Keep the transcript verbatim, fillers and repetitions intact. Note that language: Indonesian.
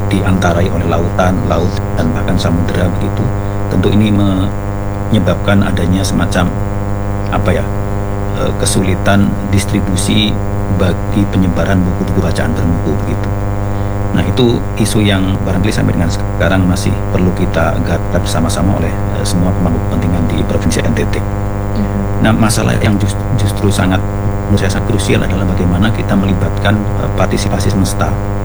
diantarai oleh lautan, laut, dan bahkan samudera begitu. Tentu ini menyebabkan adanya semacam apa ya e, kesulitan distribusi bagi penyebaran buku-buku bacaan bermutu begitu. Nah, itu isu yang barangkali sampai dengan sekarang masih perlu kita garap bersama-sama oleh e, semua pemangku kepentingan di Provinsi N T T. Nah, masalah yang just, justru sangat menurut saya sangat krusial adalah bagaimana kita melibatkan e, partisipasi semesta